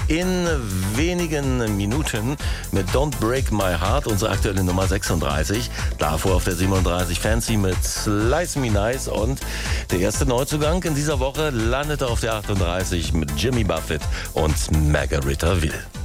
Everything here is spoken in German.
in wenigen Minuten mit Don't Break My Heart, unsere aktuelle Nummer 36. Davor auf der 37 Fancy mit Slice Me Nice und der erste Neuzugang in dieser Woche landete auf der 38 mit Jimmy Buffett und Margarita Will.